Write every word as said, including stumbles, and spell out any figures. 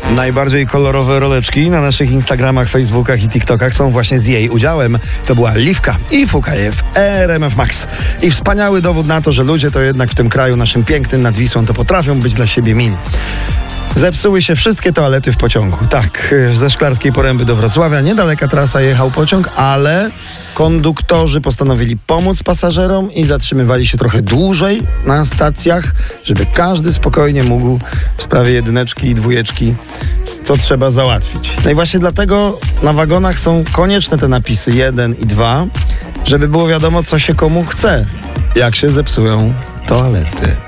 Najbardziej kolorowe roleczki na naszych Instagramach, Facebookach i TikTokach są właśnie z jej udziałem. To była Liwka i Fukajew, R M F Max. I wspaniały dowód na to, że ludzie to jednak w tym kraju naszym pięknym nad Wisłą to potrafią być dla siebie mili. Zepsuły się wszystkie toalety w pociągu. Tak, ze Szklarskiej Poręby do Wrocławia niedaleka trasa jechał pociąg, ale konduktorzy postanowili pomóc pasażerom i zatrzymywali się trochę dłużej na stacjach, żeby każdy spokojnie mógł w sprawie jedyneczki i dwójeczki to trzeba załatwić. No i właśnie dlatego na wagonach są konieczne te napisy jeden i dwa, żeby było wiadomo, co się komu chce, jak się zepsują toalety.